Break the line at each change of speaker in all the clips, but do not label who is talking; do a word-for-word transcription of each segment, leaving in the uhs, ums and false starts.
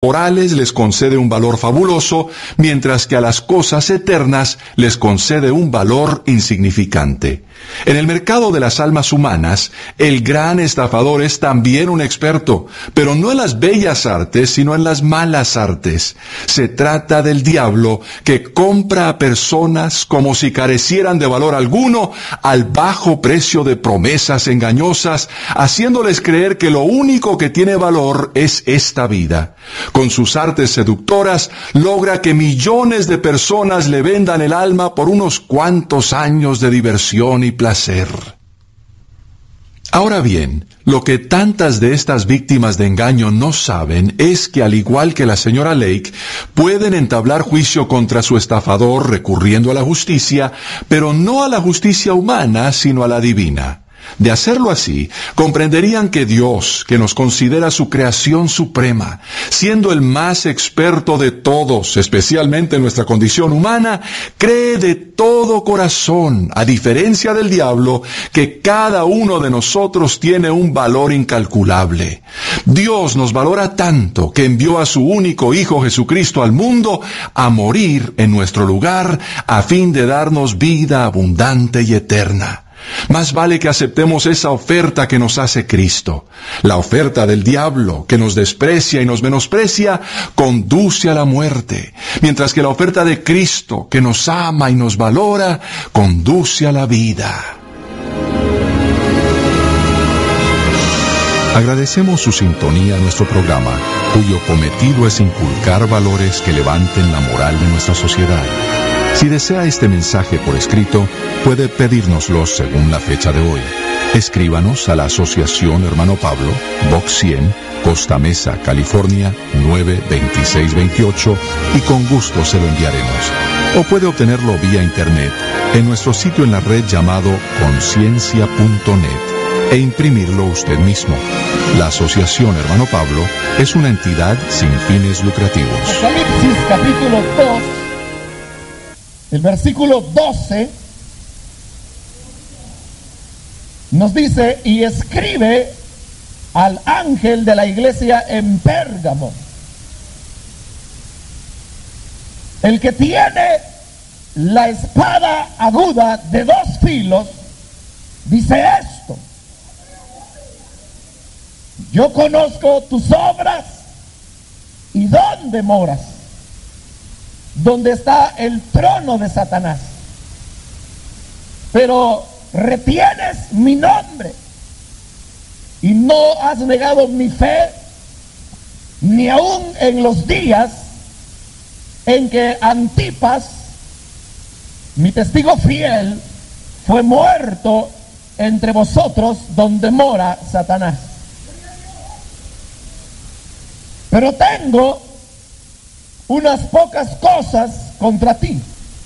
morales les concede un valor fabuloso, mientras que a las cosas eternas les concede un valor insignificante. En el mercado de las almas humanas, el gran estafador es también un experto, pero no en las bellas artes, sino en las malas artes. Se trata del diablo, que compra a personas como si carecieran de valor alguno, al bajo precio de promesas engañosas, haciéndoles creer que lo único que tiene valor es esta vida. Con sus artes seductoras, logra que millones de personas le vendan el alma por unos cuantos años de diversión y placer. Ahora bien, lo que tantas de estas víctimas de engaño no saben es que, al igual que la señora Lake, pueden entablar juicio contra su estafador recurriendo a la justicia, pero no a la justicia humana, sino a la divina. De hacerlo así, comprenderían que Dios, que nos considera su creación suprema, siendo el más experto de todos, especialmente en nuestra condición humana, cree de todo corazón, a diferencia del diablo, que cada uno de nosotros tiene un valor incalculable. Dios nos valora tanto que envió a su único Hijo Jesucristo al mundo a morir en nuestro lugar, a fin de darnos vida abundante y eterna. Más vale que aceptemos esa oferta que nos hace Cristo. La oferta del diablo, que nos desprecia y nos menosprecia, conduce a la muerte, mientras que la oferta de Cristo, que nos ama y nos valora, conduce a la vida. Agradecemos su sintonía a nuestro programa, cuyo cometido es inculcar valores que levanten la moral de nuestra sociedad. Si desea este mensaje por escrito, puede pedírnoslo según la fecha de hoy. Escríbanos a la Asociación Hermano Pablo, Box cien, Costa Mesa, California, nueve veintiséis veintiocho, y con gusto se lo enviaremos. O puede obtenerlo vía internet en nuestro sitio en la red llamado conciencia punto net e imprimirlo usted mismo. La Asociación Hermano Pablo es una entidad sin fines lucrativos.
Apocalipsis capítulo dos. El versículo doce nos dice: y escribe al ángel de la iglesia en Pérgamo, el que tiene la espada aguda de dos filos, dice esto: yo conozco tus obras y dónde moras, donde está el trono de Satanás, pero retienes mi nombre y no has negado mi fe, ni aun en los días en que Antipas, mi testigo fiel, fue muerto entre vosotros donde mora Satanás. Pero tengo unas pocas cosas contra ti,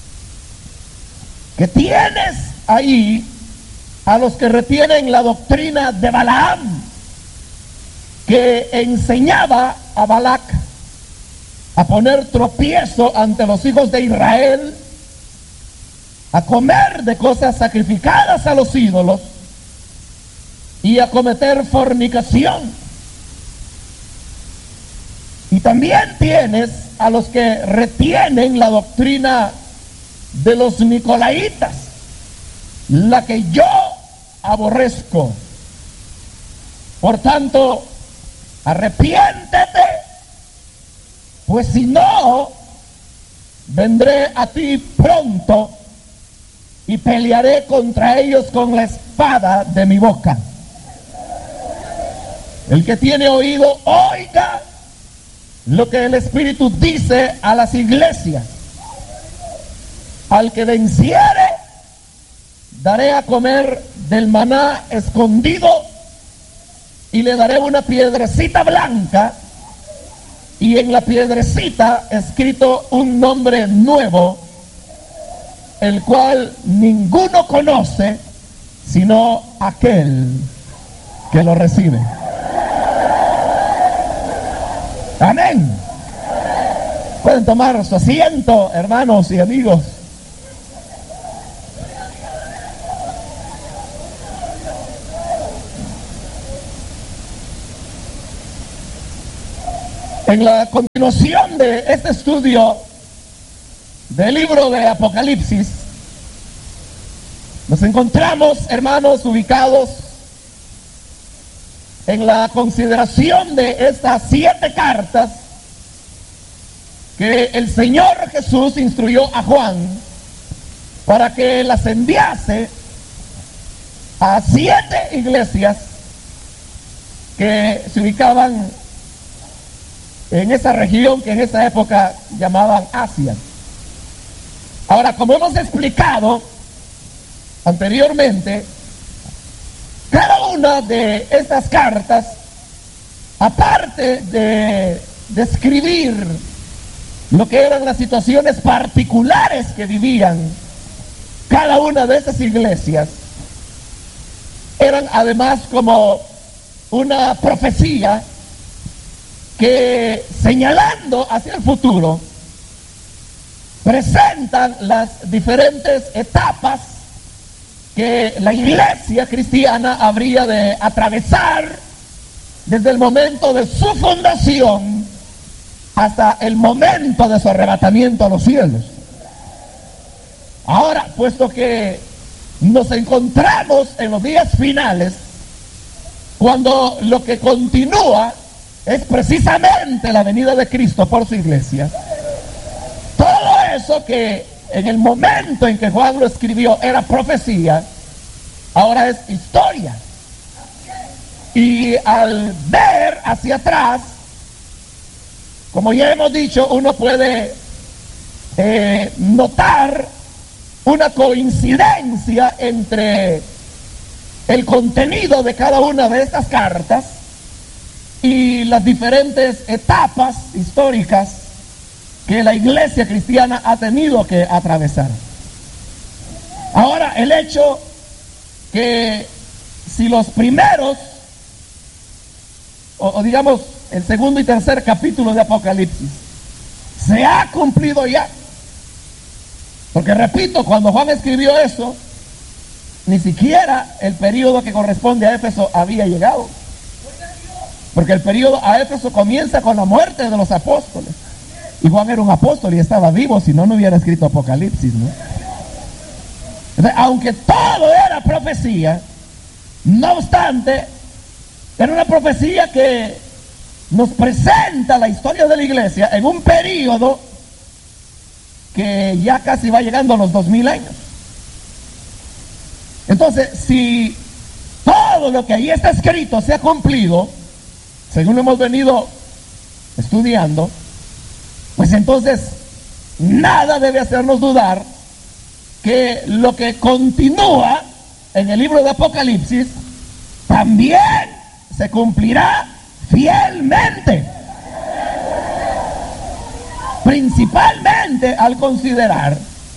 que tienes ahí a los que retienen la doctrina de Balaam, que enseñaba a Balac a poner tropiezo ante los hijos de Israel, a comer de cosas sacrificadas a los ídolos y a cometer fornicación. Y también tienes a los que retienen la doctrina de los nicolaitas, la que yo aborrezco. Por tanto, arrepiéntete, pues si no, vendré a ti pronto y pelearé contra ellos con la espada de mi boca. El que tiene oído, oiga lo que el Espíritu dice a las iglesias. Al que venciere, daré a comer del maná escondido y le daré una piedrecita blanca y en la piedrecita escrito un nombre nuevo, el cual ninguno conoce sino aquel que lo recibe. Amén. Pueden tomar su asiento, hermanos y amigos. En la continuación de este estudio del libro de Apocalipsis, nos encontramos, hermanos, ubicados en la consideración de estas siete cartas que el Señor Jesús instruyó a Juan para que las enviase a siete iglesias que se ubicaban en esa región que en esa época llamaban Asia. Ahora, como hemos explicado anteriormente, cada una de estas cartas, aparte de describir lo que eran las situaciones particulares que vivían cada una de esas iglesias, eran además como una profecía que, señalando hacia el futuro, presentan las diferentes etapas que la iglesia cristiana habría de atravesar desde el momento de su fundación hasta el momento de su arrebatamiento a los cielos. Ahora, puesto que nos encontramos en los días finales, cuando lo que continúa es precisamente la venida de Cristo por su iglesia, todo eso que en el momento en que Juan lo escribió era profecía, ahora es historia. Y al ver hacia atrás, como ya hemos dicho, uno puede eh, notar una coincidencia entre el contenido de cada una de estas cartas y las diferentes etapas históricas que la iglesia cristiana ha tenido que atravesar. Ahora, el hecho que si los primeros, o, o digamos el segundo y tercer capítulo de Apocalipsis, se ha cumplido ya, porque repito, cuando Juan escribió eso, ni siquiera el periodo que corresponde a Éfeso había llegado, porque el periodo a Éfeso comienza con la muerte de los apóstoles, y Juan era un apóstol y estaba vivo, si no, no hubiera escrito Apocalipsis, ¿no? Entonces, aunque todo era profecía, no obstante, era una profecía que nos presenta la historia de la iglesia en un periodo que ya casi va llegando a los dos mil años. Entonces, si todo lo que ahí está escrito se ha cumplido, según lo hemos venido estudiando, pues entonces nada debe hacernos dudar que lo que continúa en el libro de Apocalipsis también se cumplirá fielmente. Principalmente al considerar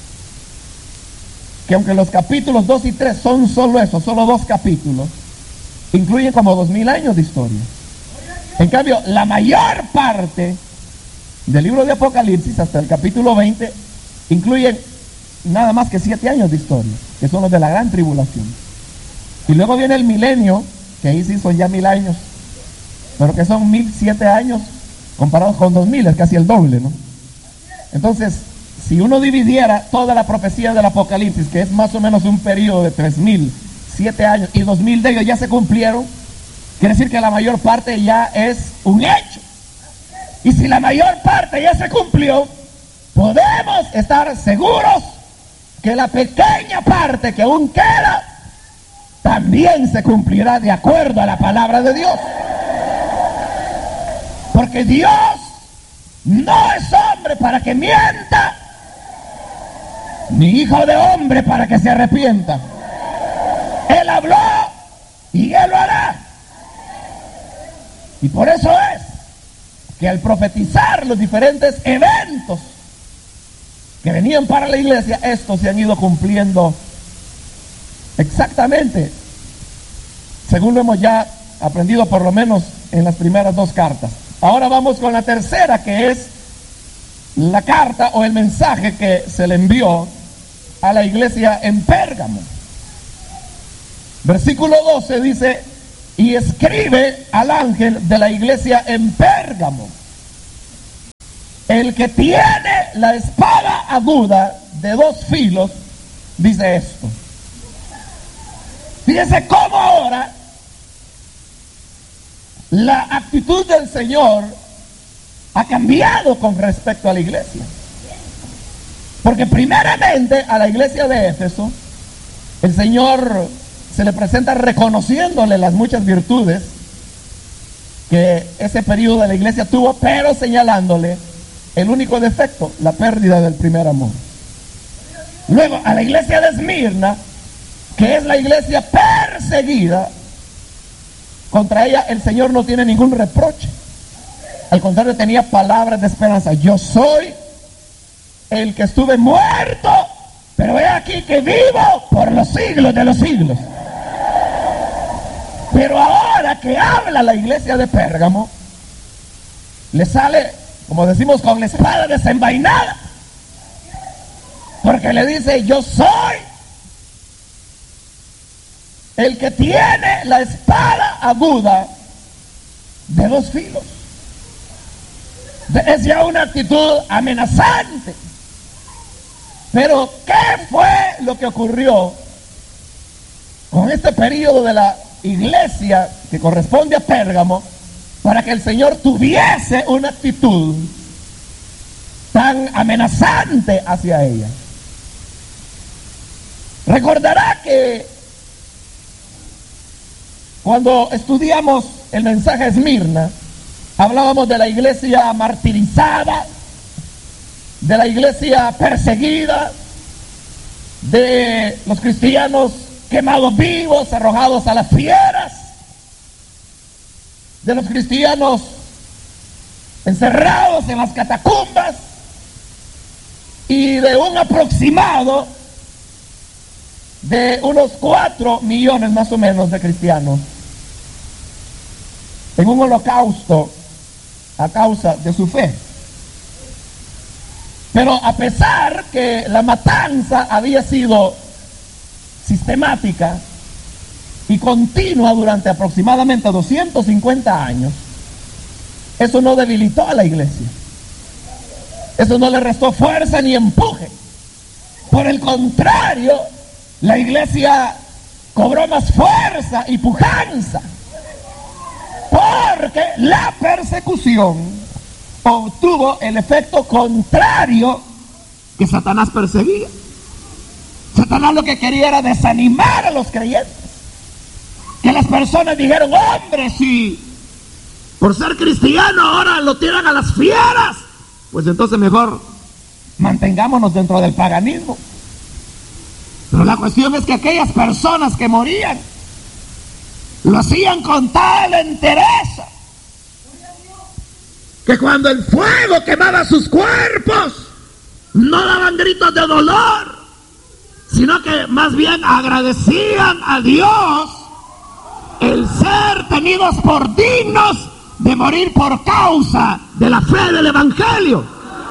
que aunque los capítulos dos y tres son solo eso, solo dos capítulos, incluyen como dos mil años de historia. En cambio, la mayor parte del libro de Apocalipsis hasta el capítulo veinte incluyen nada más que siete años de historia, que son los de la gran tribulación. Y luego viene el milenio, que ahí sí son ya mil años, pero que son mil siete años comparados con dos mil, es casi el doble, ¿no? Entonces, si uno dividiera toda la profecía del Apocalipsis, que es más o menos un periodo de tres mil siete años, y dos mil de ellos ya se cumplieron, quiere decir que la mayor parte ya es un hecho. Y si la mayor parte ya se cumplió, podemos estar seguros que la pequeña parte que aún queda también se cumplirá de acuerdo a la palabra de Dios. Porque Dios no es hombre para que mienta, ni hijo de hombre para que se arrepienta. Él habló y Él lo hará. Y por eso es que al profetizar los diferentes eventos que venían para la iglesia, estos se han ido cumpliendo exactamente según lo hemos ya aprendido por lo menos en las primeras dos cartas. Ahora vamos con la tercera, que es la carta o el mensaje que se le envió a la iglesia en Pérgamo. Versículo doce dice: y escribe al ángel de la iglesia en Pérgamo, el que tiene la espada aguda de dos filos, dice esto. Fíjese cómo ahora la actitud del Señor ha cambiado con respecto a la iglesia. Porque primeramente a la iglesia de Éfeso, el Señor se le presenta reconociéndole las muchas virtudes que ese periodo de la iglesia tuvo, pero señalándole el único defecto, la pérdida del primer amor. Luego a la iglesia de Esmirna, que es la iglesia perseguida, contra ella el Señor no tiene ningún reproche. Al contrario, tenía palabras de esperanza. Yo soy el que estuve muerto, pero he aquí que vivo por los siglos de los siglos. Pero ahora que habla la iglesia de Pérgamo, le sale, como decimos, con la espada desenvainada, porque le dice: yo soy el que tiene la espada aguda de dos filos. Es ya una actitud amenazante. Pero ¿qué fue lo que ocurrió con este periodo de la iglesia que corresponde a Pérgamo para que el Señor tuviese una actitud tan amenazante hacia ella? Recordará que cuando estudiamos el mensaje a Esmirna, hablábamos de la iglesia martirizada, de la iglesia perseguida, de los cristianos quemados vivos, arrojados a las fieras, de los cristianos encerrados en las catacumbas, y de un aproximado de unos cuatro millones más o menos de cristianos en un holocausto a causa de su fe. Pero a pesar que la matanza había sido sistemática y continua durante aproximadamente doscientos cincuenta años, eso no debilitó a la iglesia. Eso no le restó fuerza ni empuje. Por el contrario, la iglesia cobró más fuerza y pujanza, porque la persecución obtuvo el efecto contrario que Satanás perseguía. Satanás lo que quería era desanimar a los creyentes, que las personas dijeron: hombre, si por ser cristiano ahora lo tiran a las fieras, pues entonces mejor mantengámonos dentro del paganismo. Pero la cuestión es que aquellas personas que morían lo hacían con tal entereza que cuando el fuego quemaba sus cuerpos no daban gritos de dolor, sino que más bien agradecían a Dios el ser tenidos por dignos de morir por causa de la fe del Evangelio.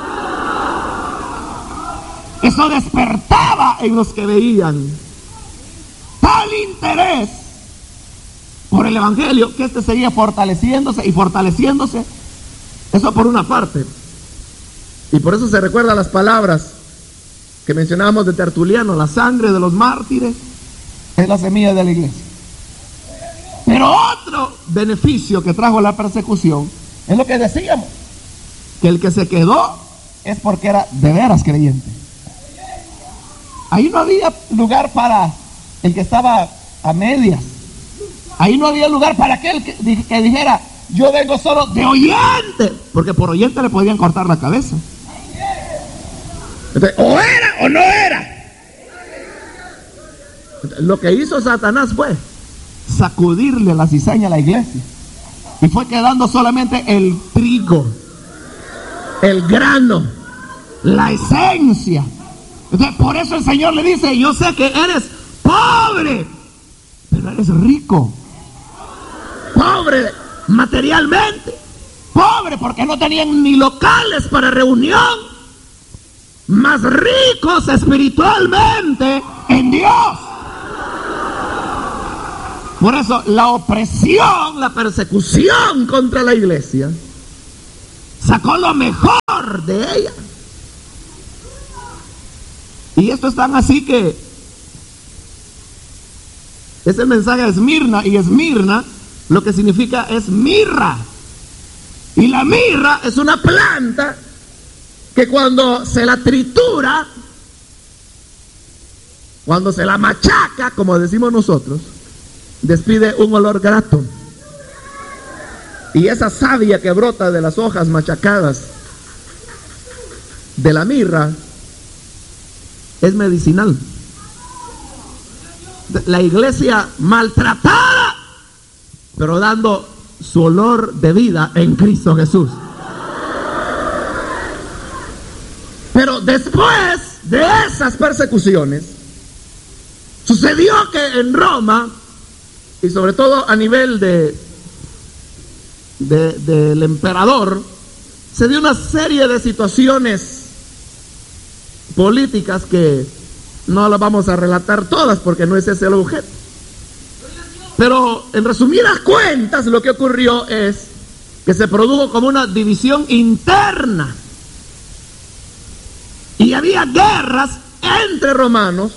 Eso despertaba en los que veían tal interés por el Evangelio que este seguía fortaleciéndose y fortaleciéndose. Eso por una parte. Y por eso se recuerda las palabras que mencionábamos de Tertuliano: la sangre de los mártires es la semilla de la iglesia. Pero otro beneficio que trajo la persecución es lo que decíamos, que el que se quedó es porque era de veras creyente. Ahí no había lugar para el que estaba a medias. Ahí no había lugar para aquel que, que dijera: yo vengo solo de oyente, porque por oyente le podían cortar la cabeza. Entonces, o era o no era. Entonces, lo que hizo Satanás fue sacudirle la cizaña a la iglesia, y fue quedando solamente el trigo, el grano, la esencia. Entonces, por eso el Señor le dice: yo sé que eres pobre, pero eres rico. Pobre materialmente, pobre porque no tenían ni locales para reunión, más ricos espiritualmente en Dios. Por eso la opresión, la persecución contra la iglesia sacó lo mejor olor de ella. Y esto es tan así que es el mensaje de Esmirna, y Esmirna lo que significa es mirra. Y la mirra es una planta que cuando se la tritura, cuando se la machaca, como decimos nosotros, despide un olor grato. Y esa savia que brota de las hojas machacadas de la mirra es medicinal. La iglesia maltratada, pero dando su olor de vida en Cristo Jesús. Pero después de esas persecuciones, sucedió que en Roma, y sobre todo a nivel de, de del emperador, se dio una serie de situaciones políticas que no las vamos a relatar todas porque no es ese el objeto. Pero en resumidas cuentas, lo que ocurrió es que se produjo como una división interna y había guerras entre romanos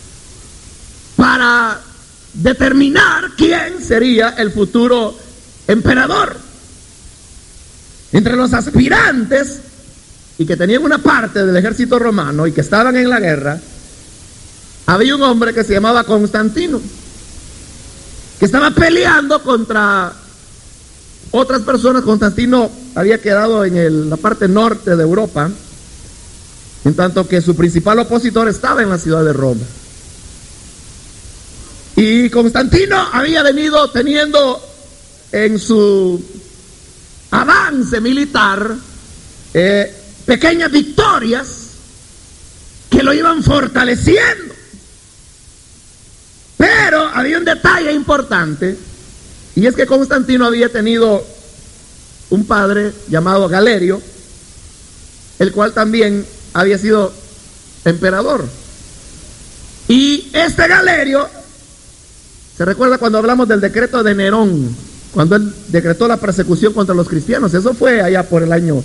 para determinar quién sería el futuro emperador. Entre los aspirantes y que tenían una parte del ejército romano y que estaban en la guerra, había un hombre que se llamaba Constantino, que estaba peleando contra otras personas. Constantino había quedado en el, la parte norte de Europa, en tanto que su principal opositor estaba en la ciudad de Roma. Y Constantino había venido teniendo en su avance militar eh, pequeñas victorias que lo iban fortaleciendo. Pero había un detalle importante, y es que Constantino había tenido un padre llamado Galerio, el cual también había sido emperador. Y este Galerio, ¿se recuerda cuando hablamos del decreto de Nerón? Cuando él decretó la persecución contra los cristianos. Eso fue allá por el año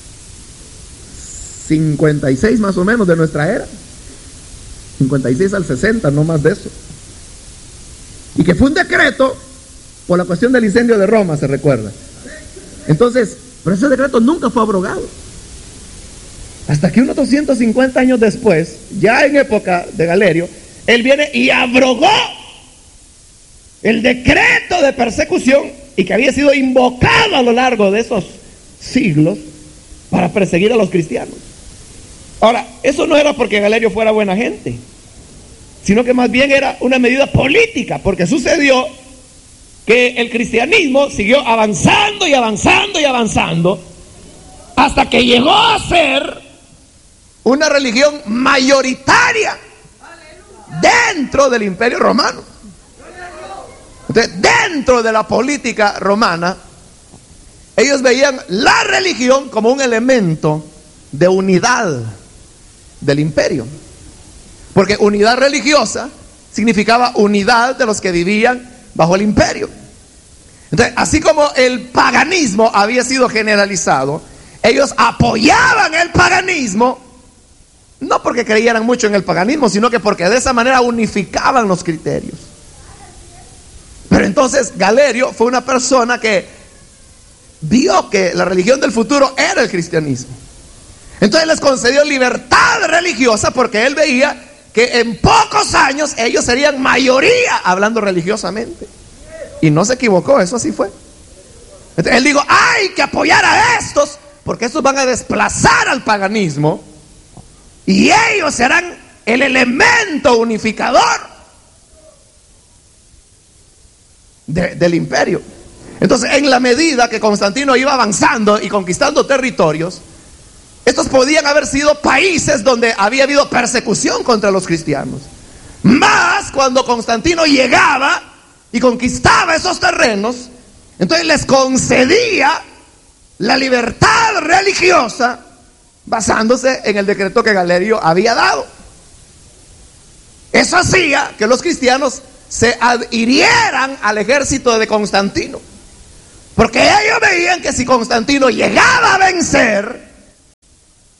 cincuenta y seis más o menos de nuestra era. cincuenta y seis al sesenta, no más de eso. Y que fue un decreto por la cuestión del incendio de Roma, se recuerda. Entonces, pero ese decreto nunca fue abrogado. Hasta que unos doscientos cincuenta años después, ya en época de Galerio, él viene y abrogó el decreto de persecución y que había sido invocado a lo largo de esos siglos para perseguir a los cristianos. Ahora, eso no era porque Galerio fuera buena gente, sino que más bien era una medida política, porque sucedió que el cristianismo siguió avanzando y avanzando y avanzando hasta que llegó a ser una religión mayoritaria dentro del Imperio Romano. Entonces, dentro de la política romana, ellos veían la religión como un elemento de unidad del imperio. Porque unidad religiosa significaba unidad de los que vivían bajo el imperio. Entonces, así como el paganismo había sido generalizado, ellos apoyaban el paganismo, no porque creyeran mucho en el paganismo, sino que porque de esa manera unificaban los criterios. Pero entonces Galerio fue una persona que vio que la religión del futuro era el cristianismo. Entonces les concedió libertad religiosa porque él veía que en pocos años ellos serían mayoría hablando religiosamente. Y no se equivocó, eso así fue. Entonces él dijo, hay que apoyar a estos porque estos van a desplazar al paganismo y ellos serán el elemento unificador de, del imperio. Entonces, en la medida que Constantino iba avanzando y conquistando territorios, estos podían haber sido países donde había habido persecución contra los cristianos. Más cuando Constantino llegaba y conquistaba esos terrenos, entonces les concedía la libertad religiosa basándose en el decreto que Galerio había dado. Eso hacía que los cristianos se adhirieran al ejército de Constantino, porque ellos veían que si Constantino llegaba a vencer,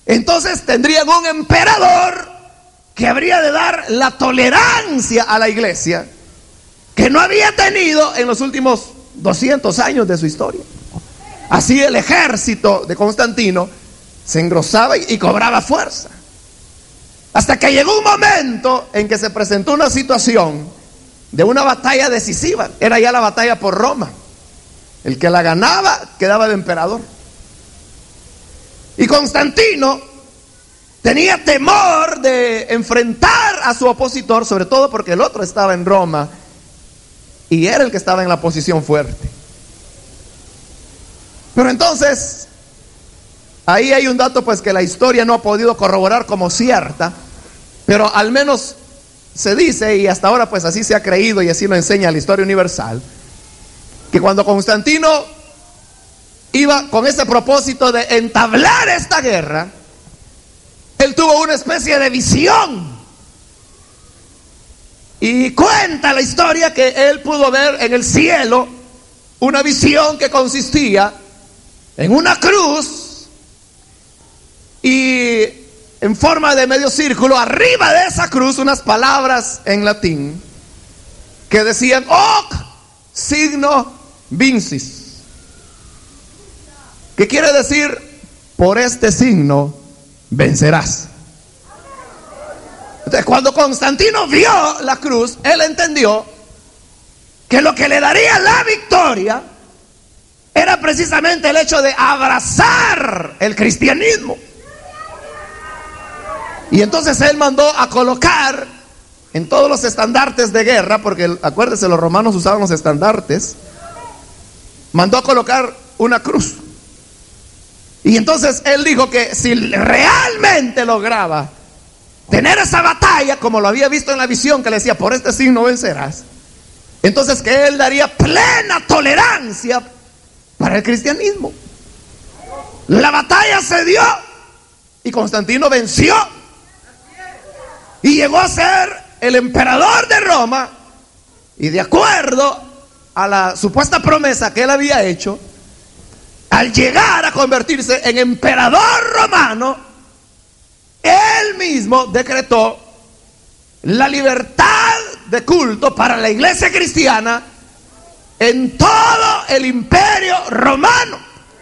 entonces tendrían un emperador que habría de dar la tolerancia a la iglesia que no había tenido en los últimos doscientos años de su historia. Así el ejército de Constantino se engrosaba y cobraba fuerza. Hasta que llegó un momento en que se presentó una situación de una batalla decisiva. Era ya la batalla por Roma. El que la ganaba quedaba de emperador. Y Constantino tenía temor de enfrentar a su opositor, sobre todo porque el otro estaba en Roma y era el que estaba en la posición fuerte. Pero entonces, ahí hay un dato pues que la historia no ha podido corroborar como cierta, pero al menos se dice, y hasta ahora pues así se ha creído y así lo enseña la historia universal, que cuando Constantino iba con ese propósito de entablar esta guerra, él tuvo una especie de visión. Y cuenta la historia que él pudo ver en el cielo una visión que consistía en una cruz y en forma de medio círculo, arriba de esa cruz unas palabras en latín que decían hoc signo vincis, que quiere decir por este signo vencerás. Entonces, cuando Constantino vio la cruz, él entendió que lo que le daría la victoria era precisamente el hecho de abrazar el cristianismo. Y entonces él mandó a colocar en todos los estandartes de guerra, porque acuérdense, los romanos usaban los estandartes, mandó a colocar una cruz. Y entonces él dijo que si realmente lograba tener esa batalla, como lo había visto en la visión que le decía, por este signo vencerás, entonces que él daría plena tolerancia para el cristianismo. La batalla se dio y Constantino venció y llegó a ser el emperador de Roma, y de acuerdo a la supuesta promesa que él había hecho, al llegar a convertirse en emperador romano, él mismo decretó la libertad de culto para la iglesia cristiana en todo el imperio romano.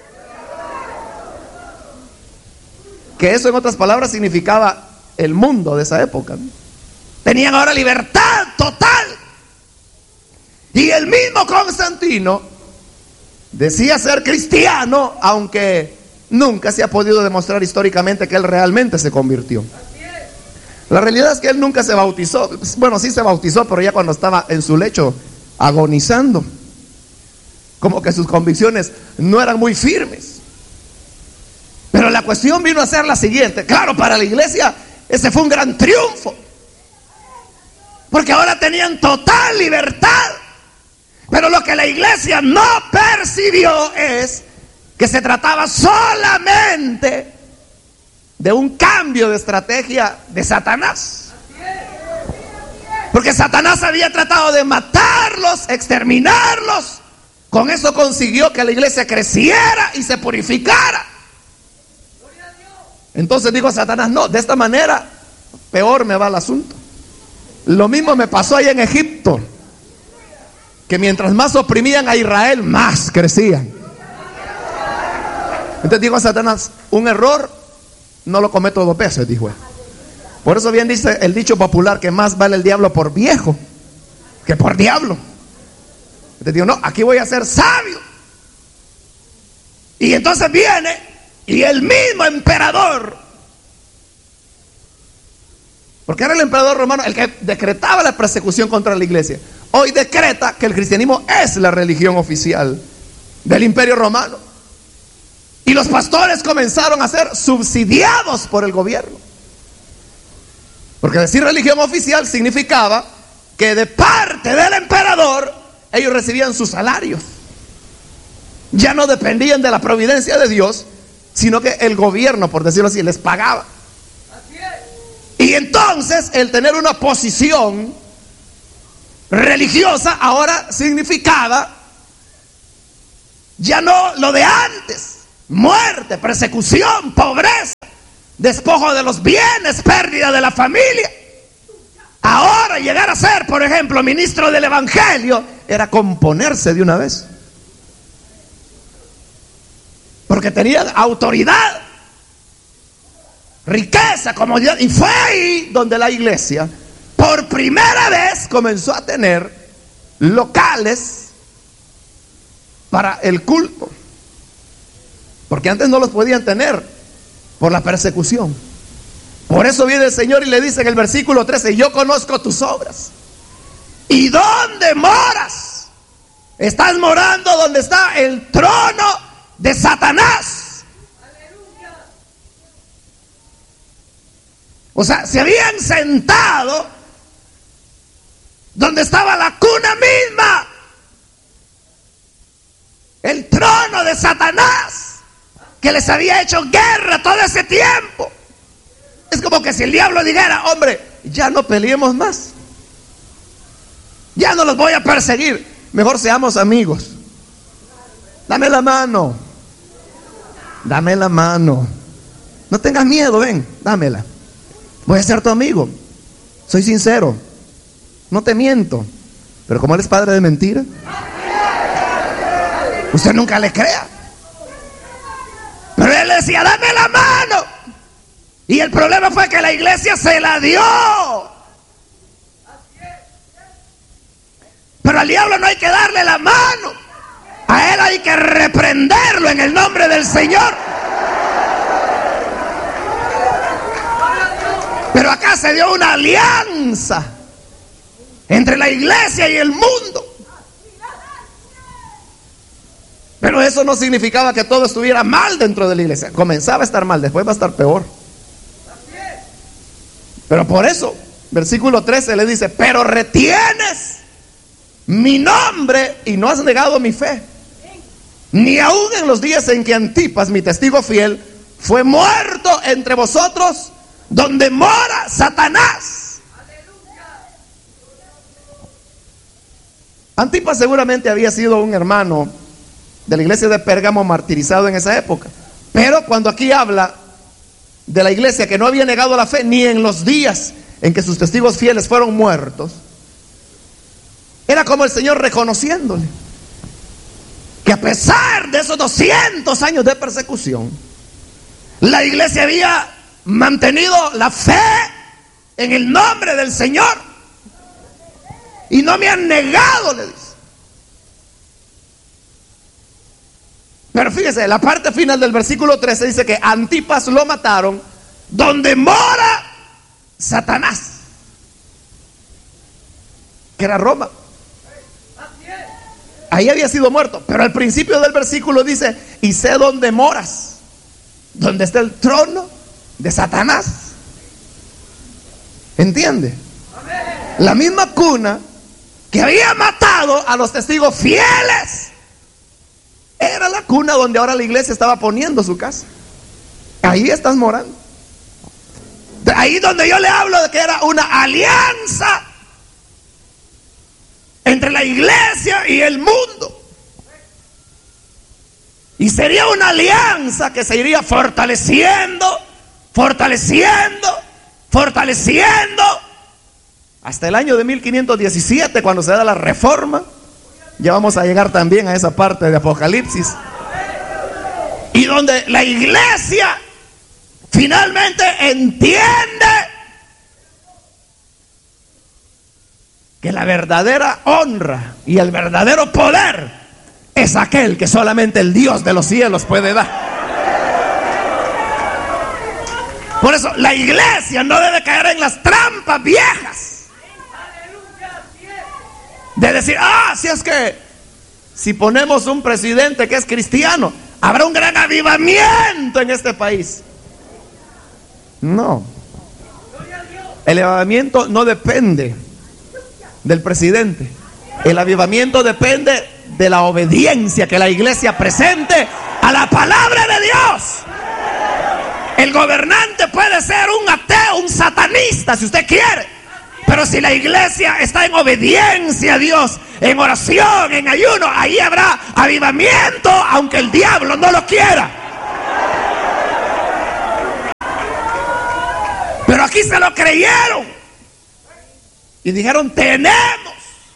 Que eso, en otras palabras, significaba el mundo de esa época, ¿no? Tenían ahora libertad total. Y el mismo Constantino decía ser cristiano, aunque nunca se ha podido demostrar históricamente que él realmente se convirtió. La realidad es que él nunca se bautizó. Bueno, sí se bautizó, pero ya cuando estaba en su lecho agonizando. Como que sus convicciones no eran muy firmes. Pero la cuestión vino a ser la siguiente. Claro, para la iglesia ese fue un gran triunfo, porque ahora tenían total libertad. Pero lo que la iglesia no percibió es que se trataba solamente de un cambio de estrategia de Satanás. Porque Satanás había tratado de matarlos, exterminarlos. Con eso consiguió que la iglesia creciera y se purificara. Entonces dijo Satanás, no, de esta manera peor me va el asunto. Lo mismo me pasó allá en Egipto, que mientras más oprimían a Israel, más crecían. Entonces dijo Satanás, un error no lo cometo dos veces, dijo él. Por eso bien dice el dicho popular que más vale el diablo por viejo que por diablo. Entonces digo, no, aquí voy a ser sabio. Y entonces viene y el mismo emperador, porque era el emperador romano el que decretaba la persecución contra la iglesia, hoy decreta que el cristianismo es la religión oficial del imperio romano. Y los pastores comenzaron a ser subsidiados por el gobierno. Porque decir religión oficial significaba que de parte del emperador ellos recibían sus salarios. Ya no dependían de la providencia de Dios, sino que el gobierno, por decirlo así, les pagaba. Y entonces el tener una posición religiosa ahora significaba ya no lo de antes: muerte, persecución, pobreza, despojo de los bienes, pérdida de la familia. Ahora llegar a ser, por ejemplo, ministro del Evangelio era componerse de una vez, porque tenía autoridad, riqueza, comodidad. Y fue ahí donde la iglesia por primera vez comenzó a tener locales para el culto, porque antes no los podían tener por la persecución. Por eso viene el Señor y le dice en el versículo trece: yo conozco tus obras. ¿Y dónde moras? Estás morando donde está el trono de Satanás. O sea, se habían sentado donde estaba la cuna misma, el trono de Satanás, que les había hecho guerra todo ese tiempo. Es como que si el diablo dijera: hombre, ya no peleemos más, ya no los voy a perseguir, mejor seamos amigos. Dame la mano, dame la mano, no tengas miedo, ven, dámela. Voy a ser tu amigo, soy sincero, no te miento. Pero como él es padre de mentira, usted nunca le crea. Pero él decía: dame la mano. Y el problema fue que la iglesia se la dio. Pero al diablo no hay que darle la mano, a él hay que reprenderlo en el nombre del Señor. Pero acá se dio una alianza entre la iglesia y el mundo. Pero eso no significaba que todo estuviera mal dentro de la iglesia. Comenzaba a estar mal, después va a estar peor. Pero por eso, versículo trece le dice: pero retienes mi nombre y no has negado mi fe, ni aun en los días en que Antipas, mi testigo fiel, fue muerto entre vosotros, donde mora Satanás. Antipas seguramente había sido un hermano de la iglesia de Pérgamo martirizado en esa época. Pero cuando aquí habla de la iglesia que no había negado la fe, ni en los días en que sus testigos fieles fueron muertos, era como el Señor reconociéndole que a pesar de esos doscientos años de persecución, la iglesia había mantenido la fe en el nombre del Señor y no me han negado, le dice. Pero fíjese, la parte final del versículo trece dice que Antipas lo mataron donde mora Satanás, que era Roma. Ahí había sido muerto. Pero al principio del versículo dice: y sé dónde moras, donde está el trono de Satanás. ¿Entiende? La misma cuna que había matado a los testigos fieles era la cuna donde ahora la iglesia estaba poniendo su casa. Ahí estás morando. Ahí donde yo le hablo de que era una alianza entre la iglesia y el mundo. Y sería una alianza que se iría fortaleciendo, fortaleciendo, fortaleciendo hasta el año de mil quinientos diecisiete, cuando se da la reforma. Ya vamos a llegar también a esa parte de Apocalipsis, y donde la iglesia finalmente entiende que la verdadera honra y el verdadero poder es aquel que solamente el Dios de los cielos puede dar. Por eso la iglesia no debe caer en las trampas viejas de decir: ah, si es que si ponemos un presidente que es cristiano, habrá un gran avivamiento en este país. No, el avivamiento no depende del presidente. El avivamiento depende de la obediencia que la iglesia presente a la palabra de Dios. El gobernante puede ser un ateo, un satanista, si usted quiere, pero si la iglesia está en obediencia a Dios, en oración, en ayuno, ahí habrá avivamiento, aunque el diablo no lo quiera. y se lo creyeron. Y dijeron, tenemos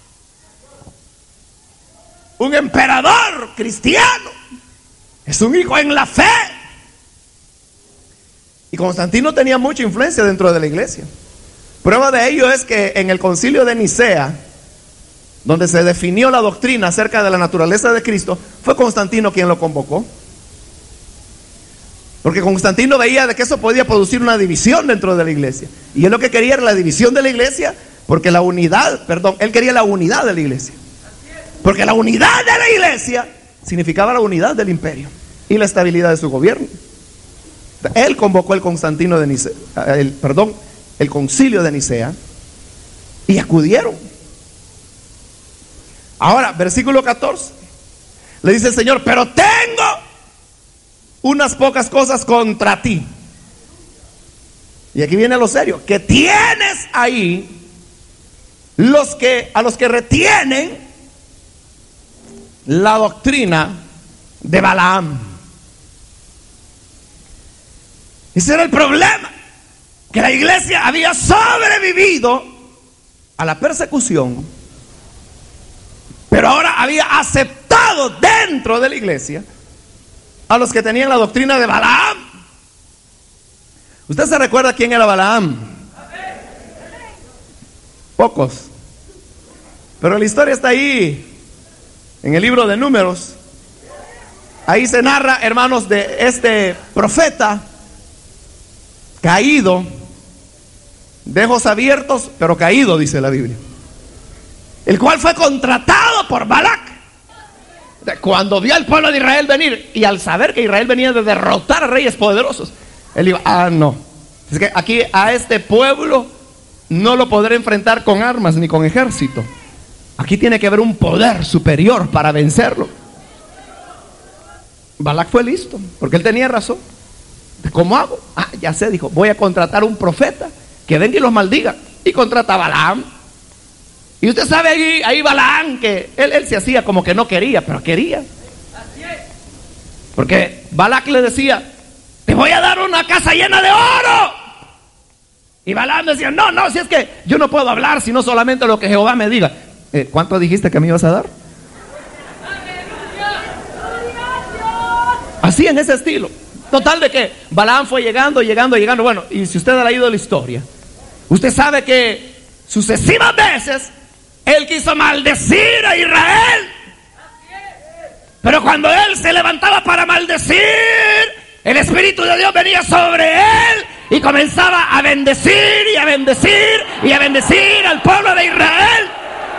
un emperador cristiano, es un hijo en la fe. Y Constantino tenía mucha influencia dentro de la iglesia. Prueba de ello es que en el concilio de Nicea, donde se definió la doctrina acerca de la naturaleza de Cristo, fue Constantino quien lo convocó. Porque Constantino veía de que eso podía producir una división dentro de la iglesia. Y él lo que quería era la división de la iglesia, porque la unidad, perdón, él quería la unidad de la iglesia. Porque la unidad de la iglesia significaba la unidad del imperio y la estabilidad de su gobierno. Él convocó el Constantino de Nicea, el, perdón, el concilio de Nicea, y acudieron. Ahora, versículo catorce, le dice el Señor, pero tengo unas pocas cosas contra ti. Y aquí viene lo serio, que tienes ahí los que, a los que retienen la doctrina de Balaam. Ese era el problema, que la iglesia había sobrevivido a la persecución, pero ahora había aceptado dentro de la iglesia a los que tenían la doctrina de Balaam. ¿Usted se recuerda quién era Balaam? Pocos, pero la historia está ahí en el libro de Números. Ahí se narra, hermanos, de este profeta caído, de ojos abiertos, pero caído, dice la Biblia, el cual fue contratado por Balac. Cuando vio al pueblo de Israel venir, y al saber que Israel venía de derrotar a reyes poderosos, él dijo, ah no, es que aquí a este pueblo no lo podré enfrentar con armas ni con ejército. Aquí tiene que haber un poder superior para vencerlo. Balac fue listo, porque él tenía razón. ¿Cómo hago? Ah, ya sé, dijo, voy a contratar un profeta que venga y los maldiga. Y contrata a Balaam. Y usted sabe ahí, ahí Balaam, que él, él se hacía como que no quería, pero quería. Porque Balac le decía, te voy a dar una casa llena de oro. Y Balaam decía, no, no, si es que yo no puedo hablar sino solamente lo que Jehová me diga. eh, ¿Cuánto dijiste que me ibas a dar? Así, en ese estilo. Total de que Balaam fue llegando, llegando, llegando. Bueno, y si usted ha leído la historia, usted sabe que sucesivas veces él quiso maldecir a Israel. Pero cuando él se levantaba para maldecir, el Espíritu de Dios venía sobre él y comenzaba a bendecir y a bendecir y a bendecir al pueblo de Israel.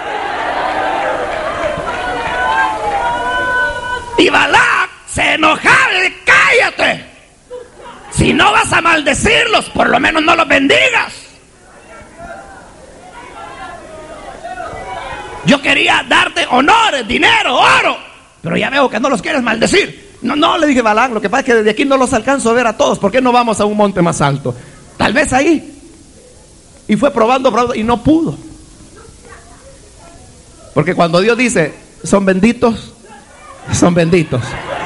Y Balac se enojaba y dice, cállate, si no vas a maldecirlos, por lo menos no los bendigas. Yo quería darte honores, dinero, oro, pero ya veo que no los quieres maldecir. No, no, le dije Balac, lo que pasa es que desde aquí no los alcanzo a ver a todos. ¿Por qué no vamos a un monte más alto? Tal vez ahí. Y fue probando, probando y no pudo. Porque cuando Dios dice, son benditos, son benditos.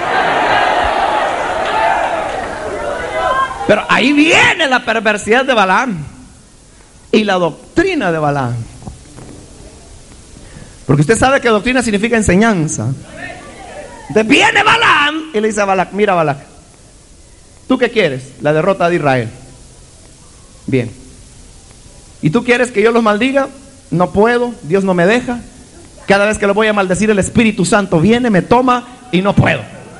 Pero ahí viene la perversidad de Balaam y la doctrina de Balaam. Porque usted sabe que doctrina significa enseñanza. Entonces viene Balaam y le dice a Balac, mira Balac, ¿tú qué quieres? La derrota de Israel. Bien. ¿Y tú quieres que yo los maldiga? No puedo, Dios no me deja. Cada vez que lo voy a maldecir, el Espíritu Santo viene, me toma y no puedo.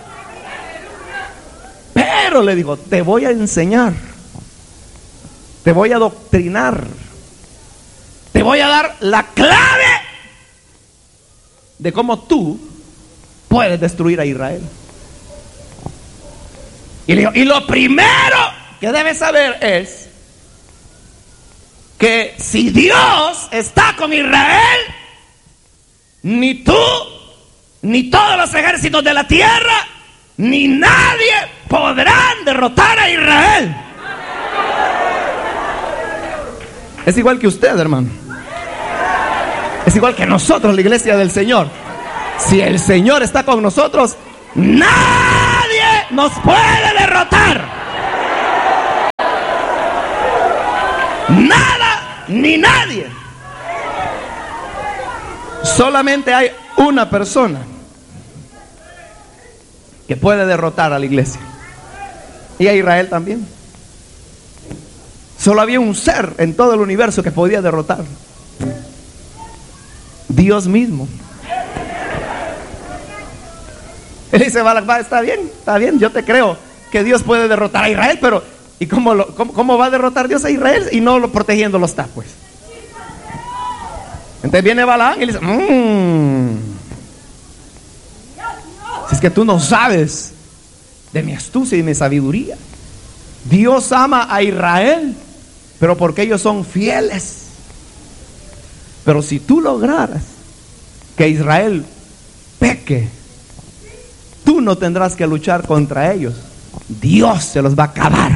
Pero le digo, te voy a enseñar, te voy a doctrinar, te voy a dar la clave de cómo tú puedes destruir a Israel. Y le digo, y lo primero que debes saber es que si Dios está con Israel, ni tú, ni todos los ejércitos de la tierra, ni nadie podrán derrotar a Israel. Es igual que usted, hermano. Es igual que nosotros, la iglesia del Señor. Si el Señor está con nosotros, nadie nos puede derrotar. Nada ni nadie. Solamente hay una persona que puede derrotar a la iglesia, y a Israel también. Solo había un ser en todo el universo que podía derrotar: Dios mismo. Él dice: Balac, va, está bien, está bien, yo te creo que Dios puede derrotar a Israel, pero ¿y cómo, lo, cómo, cómo va a derrotar Dios a Israel y no lo protegiéndolo está, pues? Entonces viene Balaam y le dice: mmm, si es que tú no sabes de mi astucia y de mi sabiduría. Dios ama a Israel, pero porque ellos son fieles. Pero si tú lograras que Israel peque, tú no tendrás que luchar contra ellos. Dios se los va a acabar.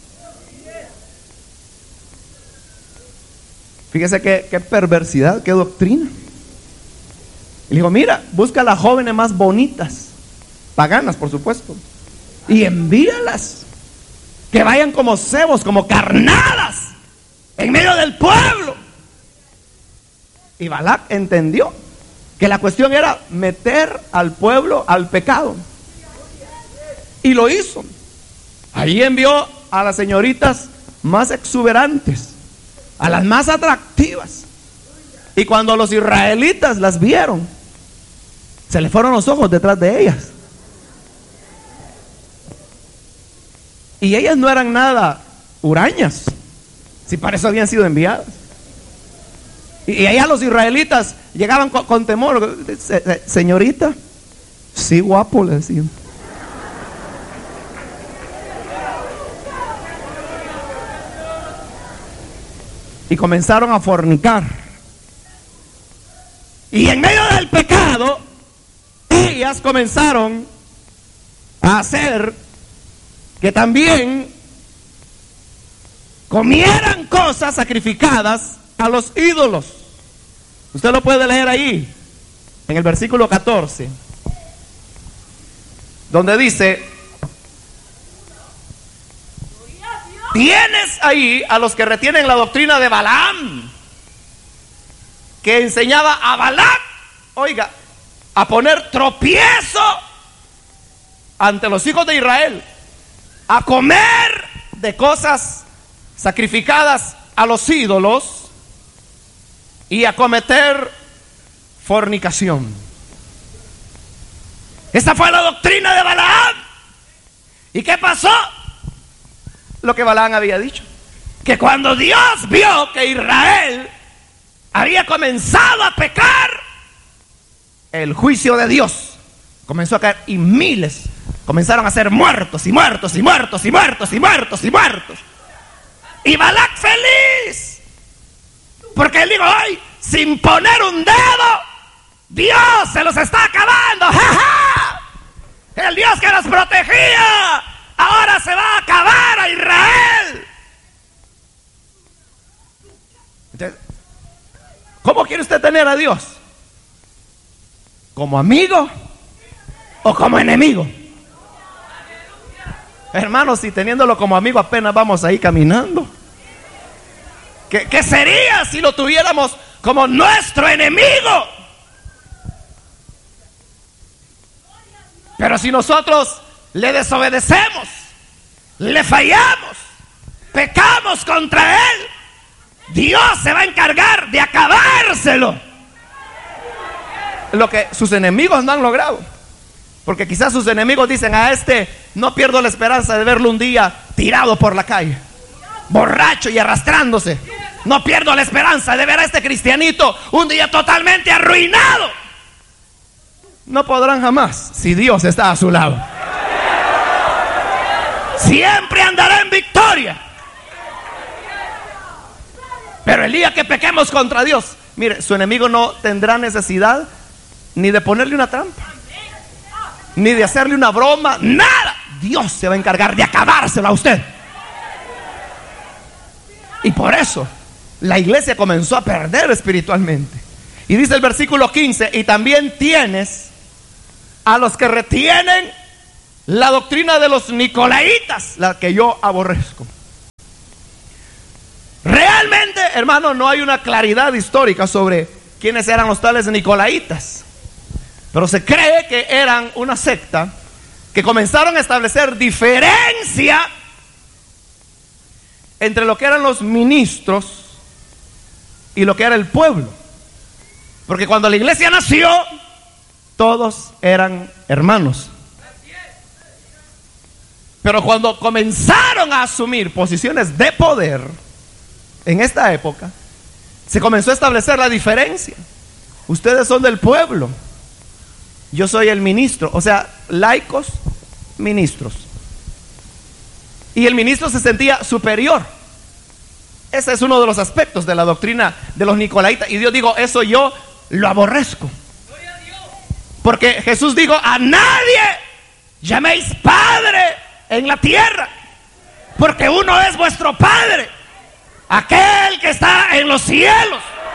Fíjese qué, qué perversidad, qué doctrina. Y le dijo: mira, busca a las jóvenes más bonitas, paganas por supuesto, y envíalas, que vayan como cebos, como carnadas en medio del pueblo. Y Balac entendió que la cuestión era meter al pueblo al pecado, y lo hizo. Ahí envió a las señoritas más exuberantes, a las más atractivas, y cuando los israelitas las vieron, se les fueron los ojos detrás de ellas. Y ellas no eran nada hurañas, si para eso habían sido enviadas. Y allá los israelitas llegaban con, con temor: señorita, sí, guapo, le decían. Y comenzaron a fornicar. Y en medio del pecado, ellas comenzaron a hacer que también comieran cosas sacrificadas a los ídolos. Usted lo puede leer ahí, en el versículo catorce, donde dice: tienes ahí a los que retienen la doctrina de Balaam, que enseñaba a Balac, oiga, a poner tropiezo ante los hijos de Israel, a comer de cosas sacrificadas a los ídolos y a cometer fornicación. Esta fue la doctrina de Balaam. ¿Y qué pasó? Lo que Balaam había dicho, que cuando Dios vio que Israel había comenzado a pecar, el juicio de Dios comenzó a caer, y miles comenzaron a ser muertos y muertos y muertos y muertos y muertos y muertos. Y Balac feliz, porque él dijo: ay, sin poner un dedo, Dios se los está acabando. ¡Ja, ja! El Dios que los protegía ahora se va a acabar a Israel. Entonces, ¿cómo quiere usted tener a Dios? ¿Como amigo o como enemigo? Hermanos, si teniéndolo como amigo apenas vamos ahí caminando, ¿qué, qué sería si lo tuviéramos como nuestro enemigo? Pero si nosotros le desobedecemos, le fallamos, pecamos contra él, Dios se va a encargar de acabárselo. Lo que sus enemigos no han logrado. Porque quizás sus enemigos dicen: a este no pierdo la esperanza de verlo un día tirado por la calle, borracho y arrastrándose. No pierdo la esperanza de ver a este cristianito un día totalmente arruinado. No podrán jamás, si Dios está a su lado. Siempre andará en victoria. Pero el día que pequemos contra Dios, mire, su enemigo no tendrá necesidad ni de ponerle una trampa, ni de hacerle una broma, nada. Dios se va a encargar de acabárselo a usted. Y por eso la iglesia comenzó a perder espiritualmente. Y dice el versículo quince: y también tienes a los que retienen la doctrina de los nicolaitas, la que yo aborrezco. Real
hermano, no hay una claridad histórica sobre quiénes eran los tales nicolaitas, pero se cree que eran una secta que comenzaron a establecer diferencia entre lo que eran los ministros y lo que era el pueblo. Porque cuando la iglesia nació, todos eran hermanos. Pero cuando comenzaron a asumir posiciones de poder, en esta época, se comenzó a establecer la diferencia. Ustedes son del pueblo, yo soy el ministro. O sea, laicos, ministros. Y el ministro se sentía superior. Ese es uno de los aspectos de la doctrina de los nicolaitas. Y Dios dijo, eso yo lo aborrezco. Porque Jesús dijo, a nadie llaméis Padre en la tierra, porque uno es vuestro Padre, aquel que está en los cielos.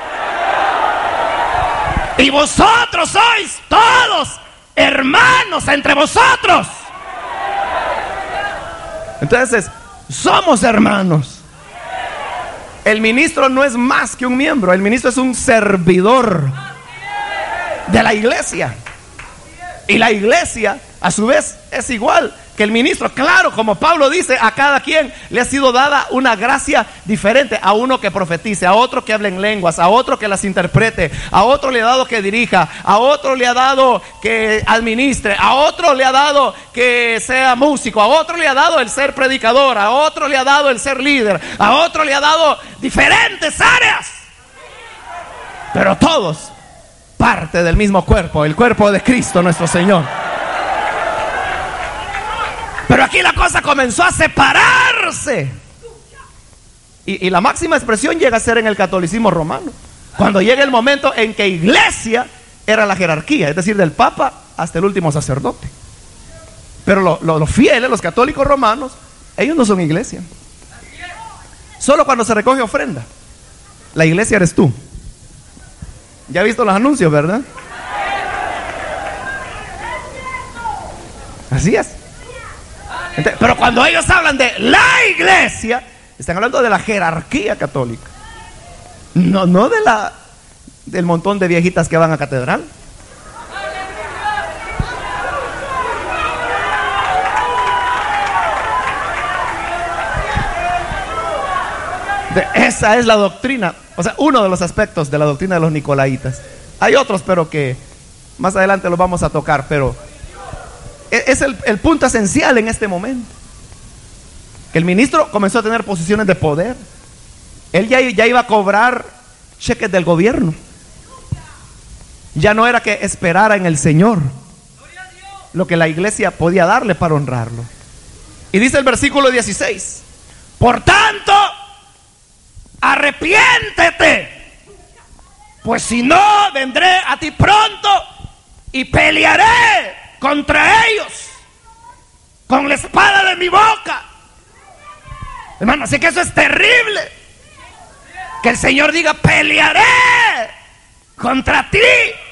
Y vosotros sois todos hermanos entre vosotros. Entonces, somos hermanos. El ministro no es más que un miembro. El ministro es un servidor de la iglesia. Y la iglesia, a su vez, es igual que el ministro. Claro, como Pablo dice, a cada quien le ha sido dada una gracia diferente. A uno que profetice, a otro que hable en lenguas, a otro que las interprete, a otro le ha dado que dirija, a otro le ha dado que administre, a otro le ha dado que sea músico, a otro le ha dado el ser predicador, a otro le ha dado el ser líder, a otro le ha dado diferentes áreas, pero todos parte del mismo cuerpo, el cuerpo de Cristo nuestro Señor. Pero aquí la cosa comenzó a separarse. Y, y la máxima expresión llega a ser en el catolicismo romano, cuando llega el momento en que iglesia era la jerarquía, es decir, del papa hasta el último sacerdote. Pero lo, lo, los fieles, los católicos romanos, ellos no son iglesia. Solo cuando se recoge ofrenda, la iglesia eres tú. Ya he visto los anuncios, ¿verdad? Así es. Entonces, pero cuando ellos hablan de la iglesia, están hablando de la jerarquía católica. No, no de la del montón de viejitas que van a catedral. De, esa es la doctrina. O sea, uno de los aspectos de la doctrina de los nicolaitas. Hay otros, pero que más adelante los vamos a tocar. Pero es el, el punto esencial en este momento. Que el ministro comenzó a tener posiciones de poder. Él ya, ya iba a cobrar cheques del gobierno. Ya no era que esperara en el Señor lo que la iglesia podía darle para honrarlo. Y dice el versículo dieciséis: por tanto, arrepiéntete, pues si no, vendré a ti pronto y pelearé contra ellos con la espada de mi boca. Hermano, así que eso es terrible, que el Señor diga: pelearé contra ti.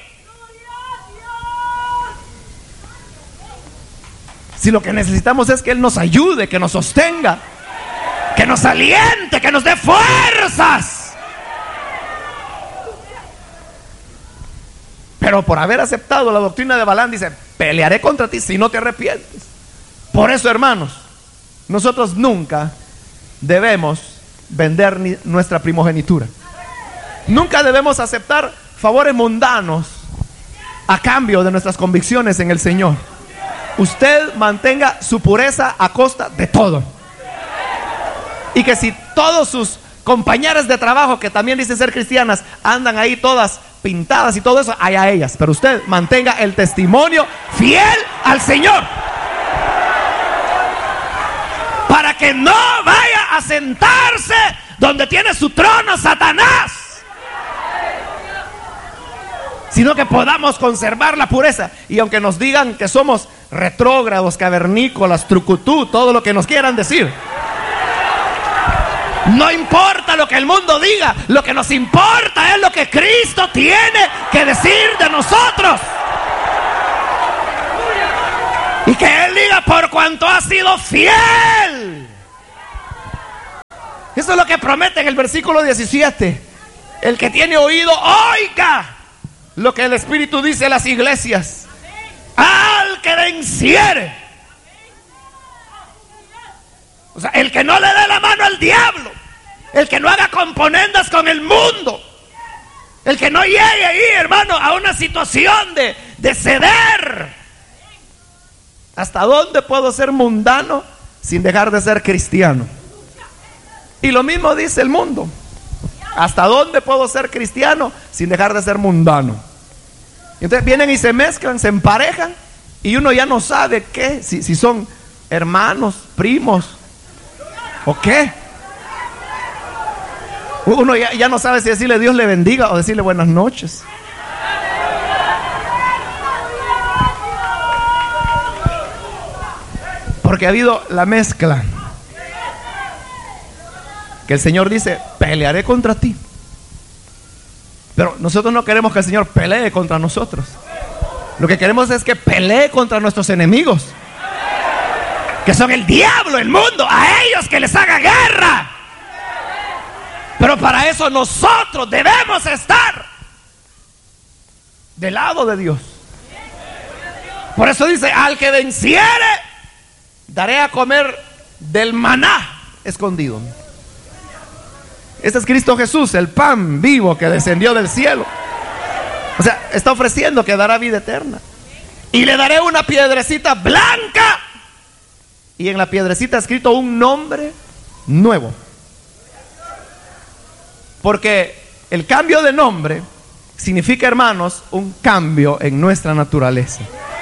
Si lo que necesitamos es que Él nos ayude, que nos sostenga, que nos aliente, que nos dé fuerzas. Pero por haber aceptado la doctrina de Balaam, dice: pelearé contra ti si no te arrepientes. Por eso, hermanos, nosotros nunca debemos vender ni nuestra primogenitura. Nunca debemos aceptar favores mundanos a cambio de nuestras convicciones en el Señor. Usted mantenga su pureza a costa de todo. Y que si todos sus compañeras de trabajo, que también dicen ser cristianas, andan ahí todas pintadas y todo eso, allá ellas. Pero usted mantenga el testimonio fiel al Señor, para que no vaya a sentarse donde tiene su trono Satanás, sino que podamos conservar la pureza. Y aunque nos digan que somos retrógrados, cavernícolas, trucutú, todo lo que nos quieran decir, no importa lo que el mundo diga. Lo que nos importa es lo que Cristo tiene que decir de nosotros. Y que Él diga: por cuanto ha sido fiel Eso es lo que promete en el versículo diecisiete. El que tiene oído, oiga lo que el Espíritu dice a las iglesias. Al que venciere. O sea, el que no le dé la mano al diablo, el que no haga componendas con el mundo, el que no llegue ahí, hermano, a una situación de, de ceder. ¿Hasta dónde puedo ser mundano sin dejar de ser cristiano? Y lo mismo dice el mundo. ¿Hasta dónde puedo ser cristiano sin dejar de ser mundano? Y entonces vienen y se mezclan, se emparejan, y uno ya no sabe qué, si, si son hermanos, primos, ¿o qué? Uno ya, ya no sabe si decirle Dios le bendiga o decirle buenas noches. Porque ha habido la mezcla. Que el Señor dice, pelearé contra ti. Pero nosotros no queremos que el Señor pelee contra nosotros. Lo que queremos es que pelee contra nuestros enemigos, que son el diablo, el mundo. A ellos que les haga guerra. Pero para eso nosotros debemos estar del lado de Dios. Por eso dice, al que venciere, daré a comer del maná escondido. Este es Cristo Jesús, el pan vivo que descendió del cielo. O sea, está ofreciendo que dará vida eterna. Y le daré una piedrecita blanca, y en la piedrecita escrito un nombre nuevo. Porque el cambio de nombre significa, hermanos, un cambio en nuestra naturaleza.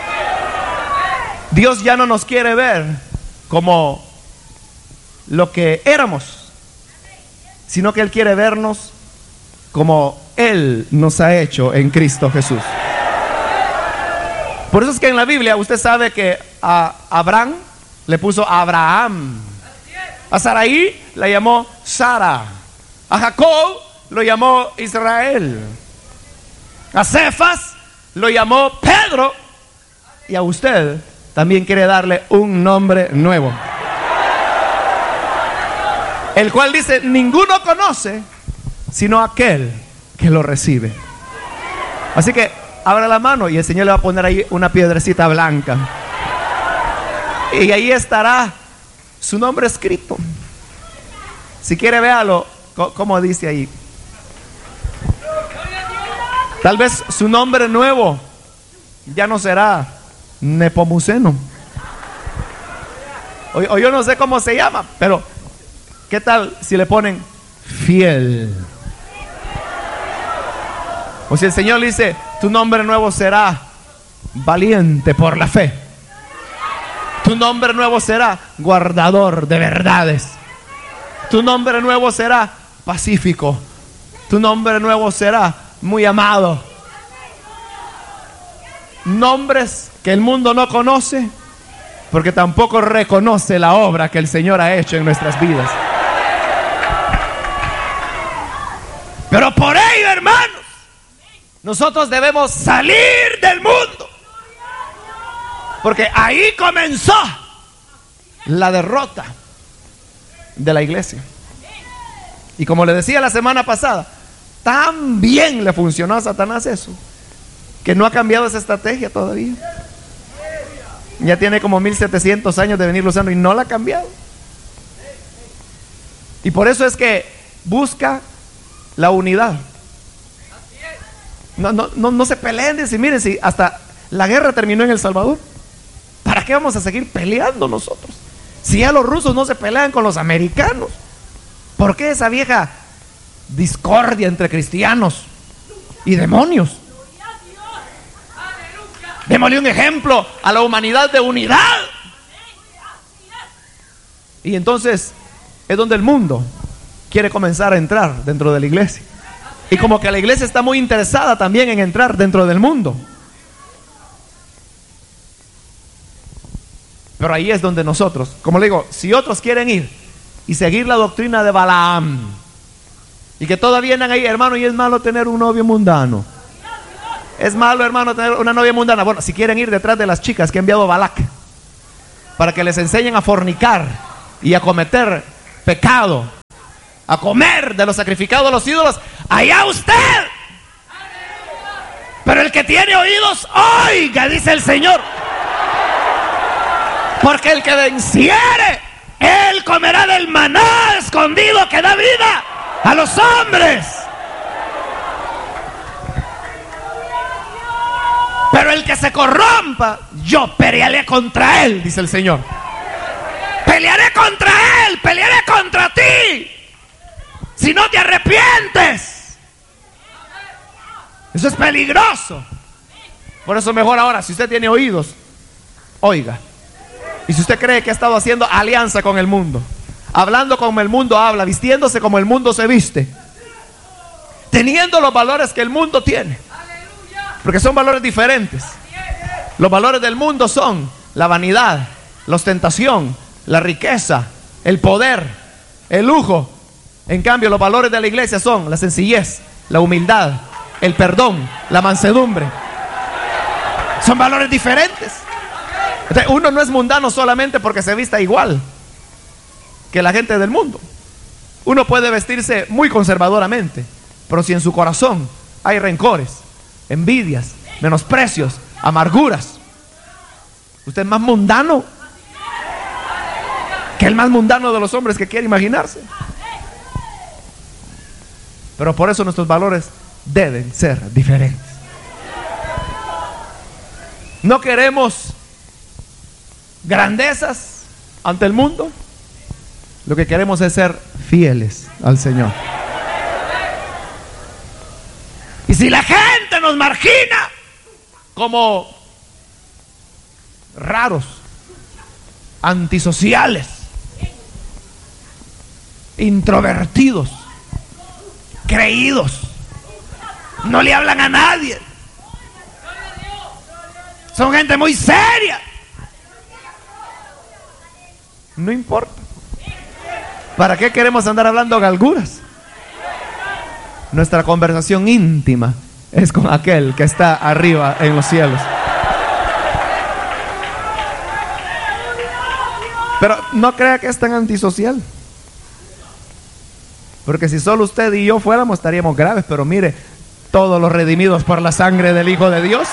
Dios ya no nos quiere ver como lo que éramos, sino que Él quiere vernos como Él nos ha hecho en Cristo Jesús. Por eso es que en la Biblia usted sabe que a Abraham le puso Abraham, a Sarai la llamó Sara, a Jacob lo llamó Israel, a Cefas lo llamó Pedro, y a usted también quiere darle un nombre nuevo, el cual dice, ninguno conoce sino aquel que lo recibe. Así que abra la mano y el Señor le va a poner ahí una piedrecita blanca, y ahí estará su nombre escrito. Si quiere, véalo como dice ahí. Tal vez su nombre nuevo ya no será Nepomuceno, o, o yo no sé cómo se llama, pero ¿qué tal si le ponen fiel? O si el Señor le dice, tu nombre nuevo será valiente por la fe. Tu nombre nuevo será guardador de verdades. Tu nombre nuevo será pacífico. Tu nombre nuevo será muy amado. Nombres que el mundo no conoce, porque tampoco reconoce la obra que el Señor ha hecho en nuestras vidas. Pero por ello, hermanos, nosotros debemos salir del mundo, porque ahí comenzó la derrota de la iglesia. Y como le decía la semana pasada, tan bien le funcionó a Satanás eso, que no ha cambiado esa estrategia todavía. Ya tiene como mil setecientos años de venirlo usando y no la ha cambiado. Y por eso es que busca la unidad. No, no, no, no se peleen, dice, miren, si hasta la guerra terminó en El Salvador, ¿para qué vamos a seguir peleando nosotros? Si ya los rusos no se pelean con los americanos, ¿por qué esa vieja discordia entre cristianos y demonios? Démosle un ejemplo a la humanidad de unidad. Y entonces es donde el mundo quiere comenzar a entrar dentro de la iglesia. Y como que la iglesia está muy interesada también en entrar dentro del mundo. Pero ahí es donde nosotros, como le digo, si otros quieren ir y seguir la doctrina de Balaam, y que todavía vienen ahí, hermano, y es malo tener un novio mundano. Es malo, hermano, tener una novia mundana. Bueno, si quieren ir detrás de las chicas que ha enviado Balac para que les enseñen a fornicar y a cometer pecado, a comer de lo sacrificado a los ídolos, allá usted. Pero el que tiene oídos, oiga, dice el Señor. Porque el que venciere, él comerá del maná escondido que da vida a los hombres. Pero el que se corrompa, yo pelearé contra él, dice el Señor. Pelearé contra él, pelearé contra ti, si no te arrepientes. Eso es peligroso. Por eso mejor ahora, si usted tiene oídos, oiga. Y si usted cree que ha estado haciendo alianza con el mundo, hablando como el mundo habla, vistiéndose como el mundo se viste, teniendo los valores que el mundo tiene, porque son valores diferentes. Los valores del mundo son la vanidad, la ostentación, la riqueza, el poder, el lujo. En cambio, los valores de la iglesia son la sencillez, la humildad, el perdón, la mansedumbre. Son valores diferentes. Entonces, uno no es mundano solamente porque se vista igual que la gente del mundo. Uno puede vestirse muy conservadoramente, pero si en su corazón hay rencores, envidias, menosprecios, amarguras, usted es más mundano que el más mundano de los hombres que quiere imaginarse. Pero por eso nuestros valores deben ser diferentes. No queremos grandezas ante el mundo. Lo que queremos es ser fieles al Señor. Y si la gente nos margina como raros, antisociales, introvertidos, creídos, no le hablan a nadie, son gente muy seria, no importa. ¿Para qué queremos andar hablando galguras? Nuestra conversación íntima es con aquel que está arriba en los cielos. Pero no crea que es tan antisocial, porque si solo usted y yo fuéramos estaríamos graves. Pero mire, todos los redimidos por la sangre del Hijo de Dios.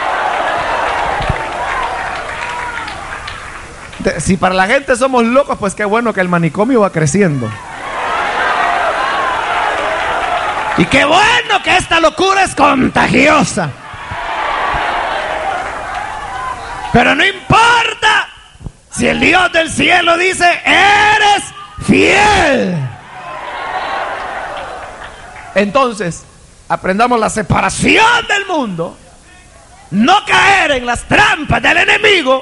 Si para la gente somos locos, pues qué bueno que el manicomio va creciendo. Y qué bueno que esta locura es contagiosa. Pero no importa si el Dios del cielo dice: eres fiel. Entonces, aprendamos la separación del mundo, no caer en las trampas del enemigo.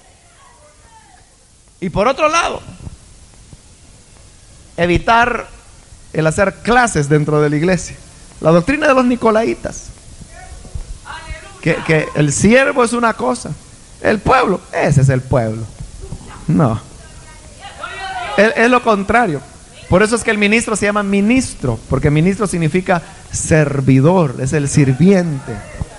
Y por otro lado, evitar el hacer clases dentro de la iglesia. La doctrina de los nicolaitas, que, que el siervo es una cosa, el pueblo, ese es el pueblo. No, es, es lo contrario. Por eso es que el ministro se llama ministro, porque ministro significa servidor, es el sirviente.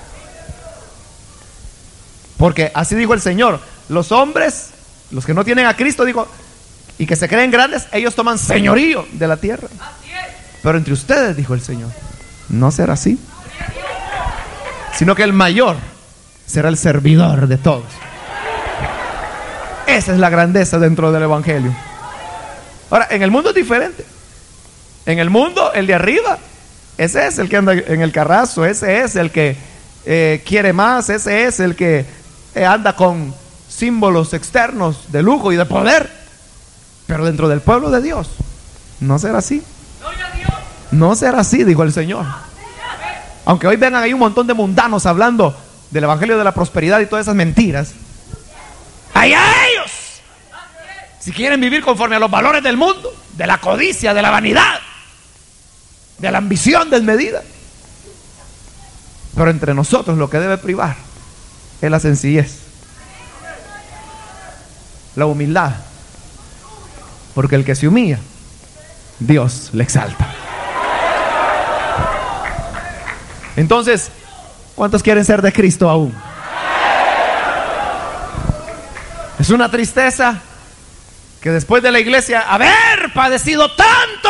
Porque así dijo el Señor: los hombres, los que no tienen a Cristo, dijo, y que se creen grandes, ellos toman señorío de la tierra. Pero entre ustedes, dijo el Señor, no será así, sino que el mayor será el servidor de todos. Esa es la grandeza dentro del evangelio. Ahora, en el mundo es diferente. En el mundo, el de arriba, ese es el que anda en el carrazo, ese es el que eh, quiere más, ese es el que eh, anda con símbolos externos de lujo y de poder. Pero dentro del pueblo de Dios no será así. No será así, dijo el Señor. Aunque hoy vengan ahí un montón de mundanos hablando del evangelio de la prosperidad y todas esas mentiras, allá ellos, si quieren vivir conforme a los valores del mundo, de la codicia, de la vanidad, de la ambición desmedida. Pero entre nosotros lo que debe privar es la sencillez, la humildad, porque el que se humilla, Dios le exalta. Entonces, ¿cuántos quieren ser de Cristo aún? Es una tristeza que después de la iglesia haber padecido tanto,